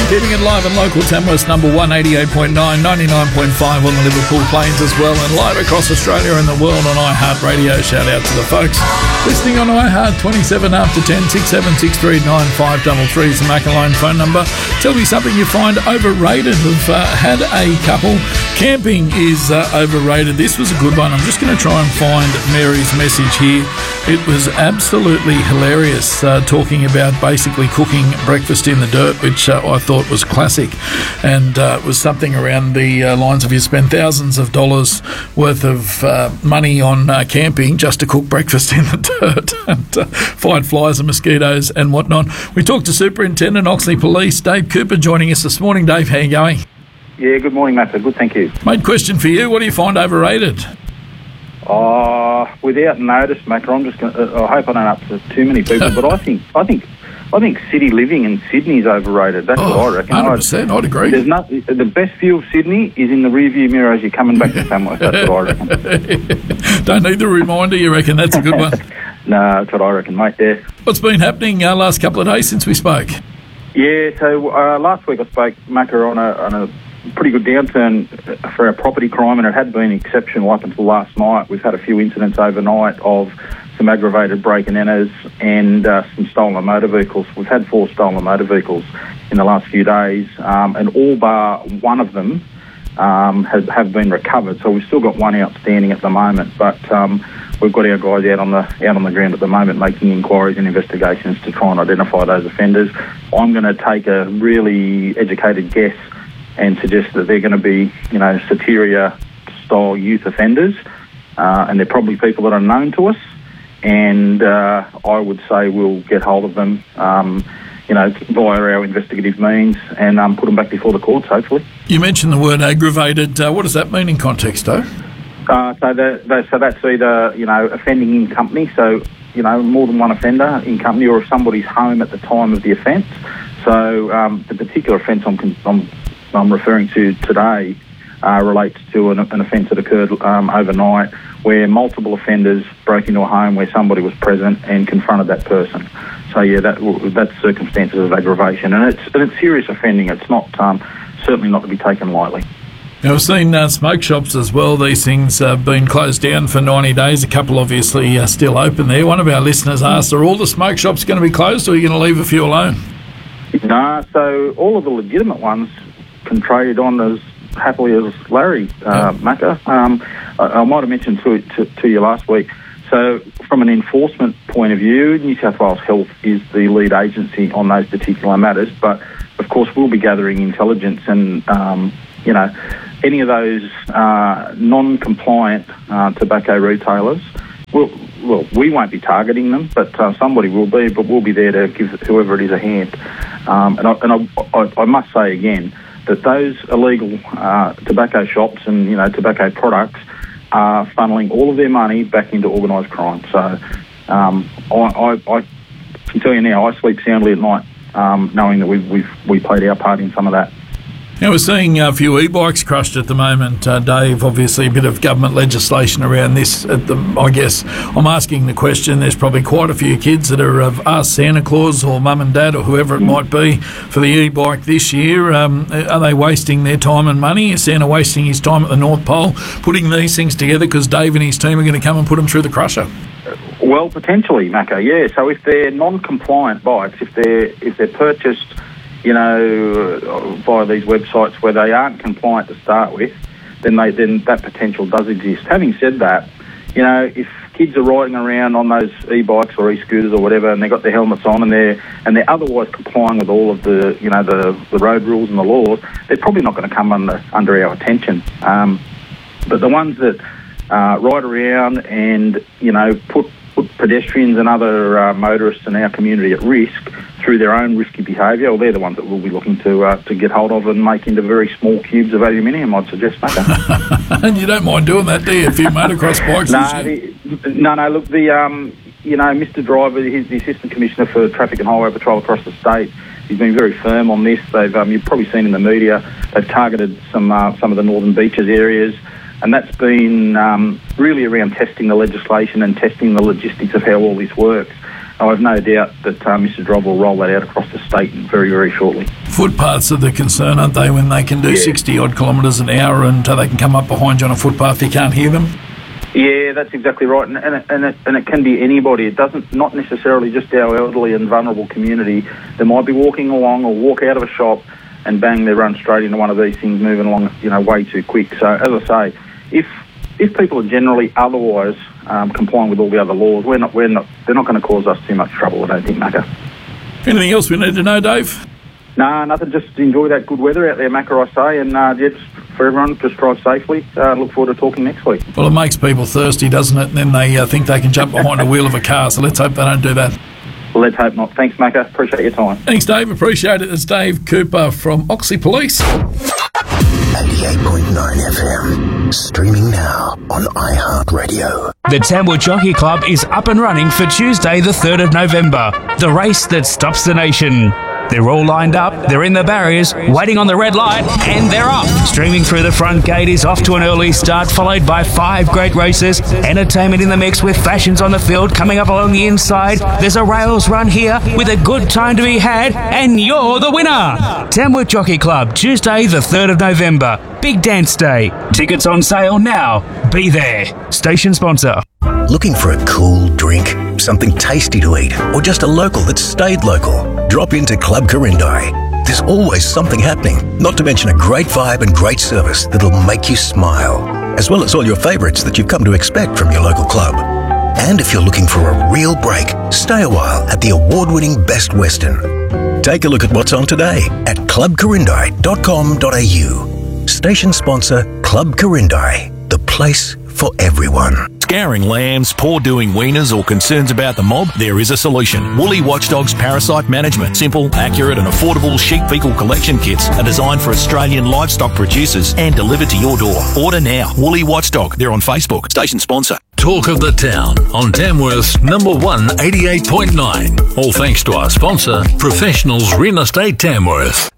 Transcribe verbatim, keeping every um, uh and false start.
Keeping it live and local, Tamworth's number one, eighty-eight point nine, ninety-nine point five on the Liverpool Plains as well, and live across Australia and the world on iHeartRadio. Shout out to the folks listening on iHeart. Twenty-seven after ten, six seven six three nine five three three is the Macalone phone number. Tell me something you find overrated. We've uh, had a couple. Camping is uh, overrated. This was a good one. I'm just going to try and find Mary's message here. It was absolutely hilarious, uh, talking about basically cooking breakfast in the dirt, which uh, I thought was classic, and uh, it was something around the uh, lines of you spend thousands of dollars worth of uh, money on uh, camping just to cook breakfast in the dirt and uh, fight flies and mosquitoes and whatnot. We talked to Superintendent Oxley Police Dave Cooper joining us this morning. Dave, how are you going? Yeah, good morning, Matt. Good, thank you. Mate, question for you. What do you find overrated? Uh, without notice, Mac, I'm just going to, I hope I don't upset too many people, but I think I think I think city living in Sydney is overrated. That's oh, what I reckon. one hundred percent, I'd, I'd agree. There's not, the best view of Sydney is in the rearview mirror as you're coming back to Tamworth. That's what I reckon. Don't need the reminder, you reckon? That's a good one. No, that's what I reckon, mate, there. What's been happening uh, last couple of days since we spoke? Yeah, so uh, last week I spoke, Macca, on a, on a pretty good downturn for our property crime, and it had been exceptional up until last night. We've had a few incidents overnight of some aggravated break-and-enters and uh, some stolen motor vehicles. We've had four stolen motor vehicles in the last few days, um, and all bar one of them um, have, have been recovered. So we've still got one outstanding at the moment, but um, we've got our guys out on the out on the ground at the moment making inquiries and investigations to try and identify those offenders. I'm going to take a really educated guess and suggest that they're going to be, you know, Soteria-style youth offenders, uh, and they're probably people that are known to us, and uh, I would say we'll get hold of them, um, you know, via our investigative means, and um, put them back before the courts, hopefully. You mentioned the word aggravated. Uh, what does that mean in context, though? Uh, so, the, the, so that's either, you know, offending in company, so, you know, more than one offender in company, or if somebody's home at the time of the offence. So um, the particular offence I'm, I'm I'm referring to today uh, relates to an, an offence that occurred um, overnight, where multiple offenders broke into a home where somebody was present and confronted that person. So yeah, that that's circumstances of aggravation, and it's and it's serious offending. It's not um, certainly not to be taken lightly. Now, we've seen uh, smoke shops as well. These things have uh, been closed down for ninety days. A couple obviously are still open there. One of our listeners asked, are all the smoke shops going to be closed, or are you going to leave a few alone? No, so all of the legitimate ones can trade on as happily as Larry, uh, yeah. Macca. Um, I, I might have mentioned to, to, to you last week. So from an enforcement point of view, New South Wales Health is the lead agency on those particular matters, but of course we'll be gathering intelligence, and um, you know, any of those uh, non-compliant uh, tobacco retailers, well, well, we won't be targeting them, but uh, somebody will be, but we'll be there to give whoever it is a hand. Um, and I, and I, I, I must say again, that those illegal uh, tobacco shops and, you know, tobacco products are funneling all of their money back into organised crime. So um, I, I, I can tell you now, I sleep soundly at night um, knowing that we've, we've we played our part in some of that. Now, we're seeing a few e-bikes crushed at the moment, uh, Dave. Obviously, a bit of government legislation around this. At the, I guess I'm asking the question, there's probably quite a few kids that are of asked Santa Claus or mum and dad or whoever it might be for the e-bike this year. Um, are they wasting their time and money? Is Santa wasting his time at the North Pole putting these things together because Dave and his team are going to come and put them through the crusher? Well, potentially, Macca, yeah. So if they're non-compliant bikes, if they're if they're purchased, you know, via these websites where they aren't compliant to start with, then they then that potential does exist. Having said that, you know, if kids are riding around on those e-bikes or e-scooters or whatever, and they've got their helmets on and they're and they're otherwise complying with all of the, you know, the, the road rules and the laws, they're probably not going to come under under our attention. Um, but the ones that uh, ride around and, you know, put put pedestrians and other uh, motorists in our community at risk through their own risky behaviour, well, they're the ones that we'll be looking to uh, to get hold of and make into very small cubes of aluminium, I'd suggest, mate. And you don't mind doing that, do you? A few motocross bikes? no, the, no, no, look, the, um, you know, Mister Driver, he's the Assistant Commissioner for Traffic and Highway Patrol across the state. He's been very firm on this. They've, um, you've probably seen in the media, they've targeted some uh, some of the Northern Beaches areas, and that's been um, really around testing the legislation and testing the logistics of how all this works. I have no doubt that uh, Mister Drob will roll that out across the state very, very shortly. Footpaths are the concern, aren't they, when they can do sixty odd kilometres an hour and uh, they can come up behind you on a footpath, you can't hear them? Yeah, that's exactly right, and and it, and, it, and it can be anybody. It doesn't, not necessarily just our elderly and vulnerable community. They might be walking along or walk out of a shop and bang, they run straight into one of these things moving along, you know, way too quick. So as I say, if if people are generally otherwise um, complying with all the other laws, we're not, we're not, they're not going to cause us too much trouble, I don't think, Macca. Anything else we need to know, Dave? No, nothing. Just enjoy that good weather out there, Macca, I say, and uh, yeah, just for everyone, just drive safely. Uh, look forward to talking next week. Well, it makes people thirsty, doesn't it? And then they uh, think they can jump behind the wheel of a car, so let's hope they don't do that. Well, let's hope not. Thanks, Macca. Appreciate your time. Thanks, Dave. Appreciate it. It's Dave Cooper from Oxley Police. eighty-eight point nine F M. Streaming now on iHeartRadio. The Tamworth Jockey Club is up and running for Tuesday the third of November. The race that stops the nation. They're all lined up, they're in the barriers, waiting on the red light, and they're off. Streaming through the front gate is off to an early start, followed by five great races. Entertainment in the mix with fashions on the field coming up along the inside. There's a rails run here with a good time to be had, and you're the winner. Tamworth Jockey Club, Tuesday the third of November. Big Dance Day. Tickets on sale now. Be there. Station sponsor. Looking for a cool drink, something tasty to eat, or just a local that stayed local? Drop into Club Corindai. There's always something happening, not to mention a great vibe and great service that'll make you smile, as well as all your favourites that you've come to expect from your local club. And if you're looking for a real break, stay a while at the award-winning Best Western. Take a look at what's on today at club corindai dot com dot a u. Station sponsor Club Corindai, the place for everyone. Scouring lambs, poor doing weaners, or concerns about the mob? There is a solution. Woolly Watchdogs Parasite Management. Simple, accurate and affordable sheep fecal collection kits are designed for Australian livestock producers and delivered to your door. Order now. Woolly Watchdog. They're on Facebook. Station sponsor. Talk of the town on Tamworth's number one eighty-eight point nine. All thanks to our sponsor, Professionals Real Estate Tamworth.